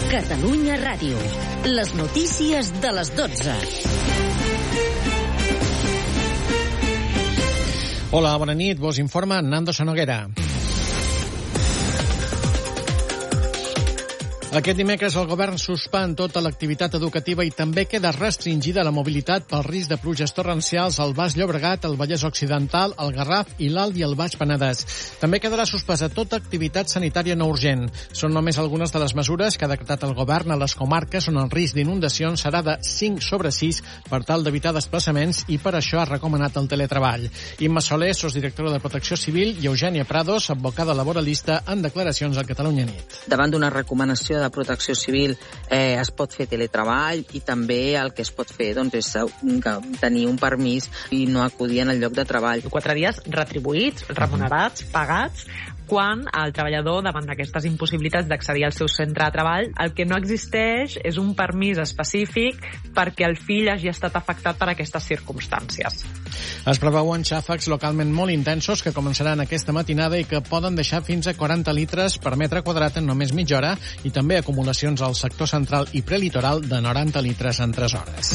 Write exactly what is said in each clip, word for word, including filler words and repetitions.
Catalunya Ràdio. Les notícies de les dotze. Hola, bona nit. Vos informa Nando Sonoguera. Aquest dimecres el govern suspèn tota l'activitat educativa i també queda restringida la mobilitat pel risc de pluges torrencials al Baix Llobregat, el Vallès Occidental, el Garraf i l'Alt i el Baix Penedès. També quedarà suspesa tota activitat sanitària no urgent. Són només algunes de les mesures que ha decretat el govern a les comarques on el risc d'inundacions serà de cinc sobre sis per tal d'evitar desplaçaments i per això ha recomanat el teletreball. Imma Soler, sosdirectora de Protecció Civil, i Eugènia Prados, advocada laboralista, en declaracions al Catalunya Nit. Davant d'una recomanació de Protecció Civil eh, es pot fer teletreball i també el que es pot fer doncs, és tenir un permís i no acudir en el lloc de treball. Quatre dies retribuïts, remunerats, pagats, quan el treballador, davant d'aquestes impossibilitats d'accedir al seu centre de treball, el que no existeix és un permís específic perquè el fill hagi estat afectat per aquestes circumstàncies. Es preveuen xàfecs localment molt intensos que començaran aquesta matinada i que poden deixar fins a quaranta litres per metre quadrat en només mitja hora i també acumulacions al sector central i prelitoral de noranta litres en tres hores.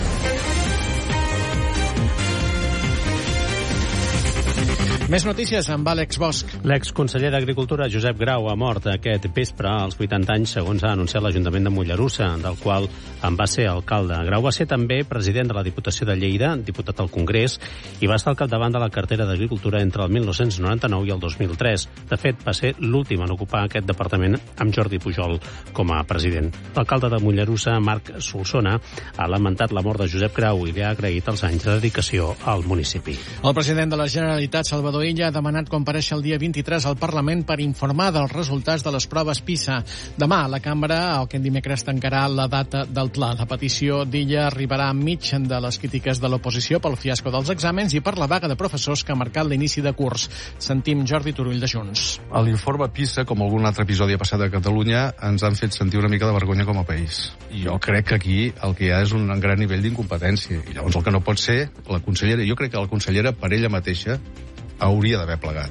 Més notícies amb Àlex Bosch. L'exconseller d'Agricultura, Josep Grau, ha mort aquest vespre als vuitanta anys, segons ha anunciat l'Ajuntament de Mollerussa, del qual en va ser alcalde. Grau va ser també president de la Diputació de Lleida, diputat al Congrés, i va estar al capdavant de la cartera d'Agricultura entre el mil nou-cents noranta-nou i el dos mil tres. De fet, va ser l'últim en ocupar aquest departament amb Jordi Pujol com a president. L'alcalde de Mollerussa, Marc Solsona, ha lamentat la mort de Josep Grau i li ha agraït els anys de dedicació al municipi. El president de la Generalitat, Salvador Illa, ha demanat comparèixer el dia vint-i-tres al Parlament per informar dels resultats de les proves PISA. Demà a la cambra, aquest dimecres, tancarà la data del pla. La petició d'Illa arribarà enmig de les crítiques de l'oposició pel fiasco dels exàmens i per la vaga de professors que ha marcat l'inici de curs. Sentim Jordi Turull de Junts. L'informe PISA, com algun altre episodi ha passat a Catalunya, ens han fet sentir una mica de vergonya com a país. I jo crec que aquí el que hi ha és un gran nivell d'incompetència. I llavors el que no pot ser, la consellera, jo crec que la consellera per ella mateixa hauria d'haver plegat.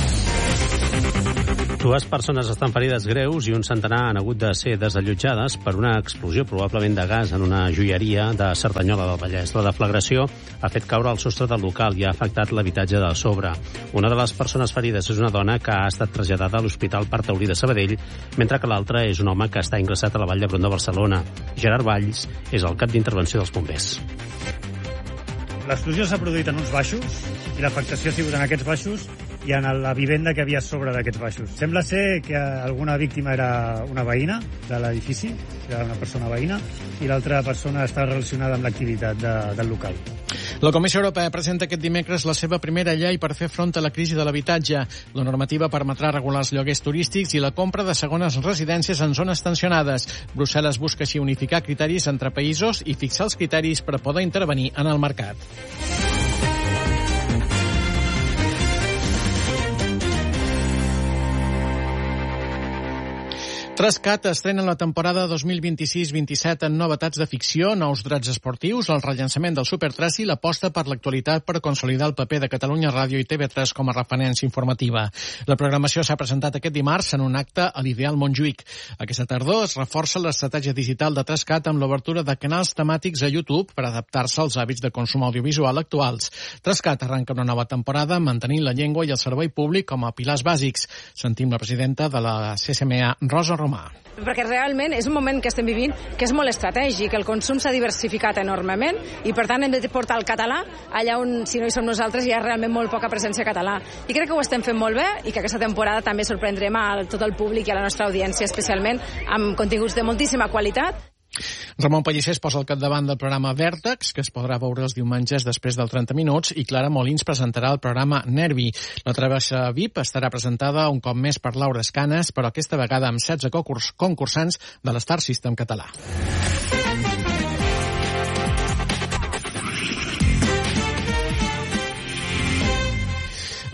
Dues persones estan ferides greus i un centenar han hagut de ser desallotjades per una explosió probablement de gas en una joieria de Cerdanyola del Vallès. La deflagració ha fet caure el sostre del local i ha afectat l'habitatge de sobre. Una de les persones ferides és una dona que ha estat traslladada a l'Hospital Parc Taulí de Sabadell, mentre que l'altre és un home que està ingressat a la Vall d'Hebron de Barcelona. Gerard Valls és el cap d'intervenció dels bombers. L'explosió s'ha produït en uns baixos i l'afectació ha sigut en aquests baixos i en la vivenda que havia a sobre d'aquests baixos. Sembla ser que alguna víctima era una veïna de l'edifici, era una persona veïna, i l'altra persona està relacionada amb l'activitat de, del local. La Comissió Europea presenta aquest dimecres la seva primera llei per fer front a la crisi de l'habitatge. La normativa permetrà regular els lloguers turístics i la compra de segones residències en zones tensionades. Brussel·les busca així unificar criteris entre països i fixar els criteris per poder intervenir en el mercat. Trascat estrena la temporada dos mil vint-i-sis vint-i-set en novetats de ficció, nous drets esportius, el rellançament del Supertraci i l'aposta per l'actualitat per consolidar el paper de Catalunya Ràdio i T V tres com a referència informativa. La programació s'ha presentat aquest dimarts en un acte a l'Ideal Montjuïc. Aquesta tardor es reforça l'estratègia digital de Trascat amb l'obertura de canals temàtics a YouTube per adaptar-se als hàbits de consum audiovisual actuals. Trascat arranca una nova temporada mantenint la llengua i el servei públic com a pilars bàsics. Sentim la presidenta de la C S M A, Rosa Romà. Perquè realment és un moment que estem vivint que és molt estratègic, el consum s'ha diversificat enormement i per tant hem de portar el català allà on, si no hi som nosaltres, hi ha realment molt poca presència català. I crec que ho estem fent molt bé i que aquesta temporada també sorprendrem a tot el públic i a la nostra audiència, especialment amb continguts de moltíssima qualitat. Ramon Pellicer es posa al capdavant del programa Vèrtex, que es podrà veure els diumenges després del trenta minuts, i Clara Molins presentarà el programa Nervi. La travessa V I P estarà presentada un cop més per Laura Escanes, però aquesta vegada amb setze concursants de l'Star System català.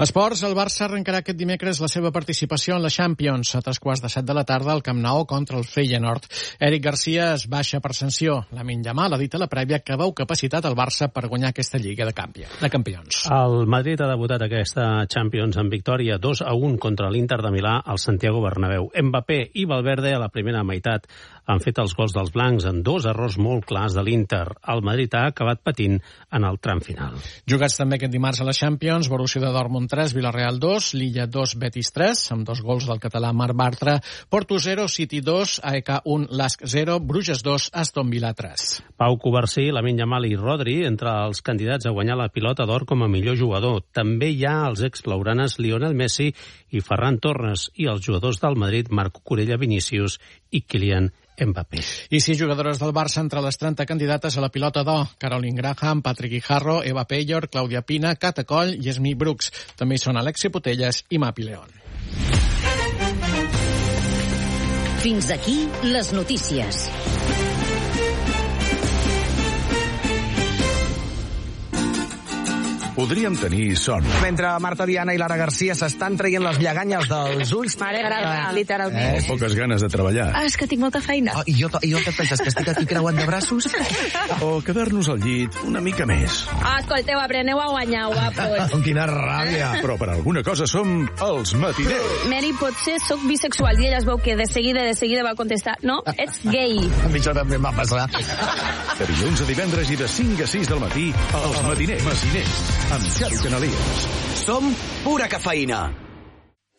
Esports, el Barça arrencarà aquest dimecres la seva participació en la Champions a tres quarts de set de la tarda al Camp Nou contra el Feyenoord. Eric Garcia es baixa per sanció. Lamine Yamal ha dit a la prèvia que veu capacitat al Barça per guanyar aquesta Lliga de, Campi- de Campions. El Madrid ha debutat aquesta Champions en victòria dos a un contra l'Inter de Milà al Santiago Bernabéu. Mbappé i Valverde a la primera meitat han fet els gols dels blancs en dos errors molt clars de l'Inter. El Madrid ha acabat patint en el tram final. Jugats també aquest dimarts a la Champions, Borussia de Dortmund tres, Villarreal dos, Lilla dos, Betis tres, amb dos gols del català Marc Bartra, Porto zero, City dos, A E K un, Lask zero, Bruges dos, Aston Villa tres. Pau Covarsí, Lamine Yamal i Rodri entre els candidats a guanyar la pilota d'or com a millor jugador. També hi ha els exblaugranes Lionel Messi i Ferran Torres i els jugadors del Madrid Marc Cucurella, Vinícius i Kylian Mbappé. I sis jugadores del Barça entre les trenta candidates a la pilota d'or. Caroline Graham, Patrick Guijarro, Eva Peyor, Clàudia Pina, Cata Coll i Esmi Brooks. També hi són Alexia Putellas i Mapi León. Fins aquí les notícies. Podríem tenir son. Mentre Marta Diana i Lara Garcia s'estan traient les lleganyes dels ulls... Mare grava, literalment. Eh? Poques ganes de treballar. Ah, és que tinc molta feina. Oh, i, jo, I jo què et penses, que estic aquí creuant de braços? O quedar-nos al llit una mica més. Ah, escolteu, apreneu a guanyar, guapos. Quina ràbia. Però per alguna cosa som els matiners. Mary, potser sóc bisexual i ella es veu que de seguida, de seguida va contestar no, ets gay. A mi això també em va passar. De dilluns a divendres i de cinc a sis del matí, els matiners. Matiners, amb Xavi Canalies. Som pura cafeïna.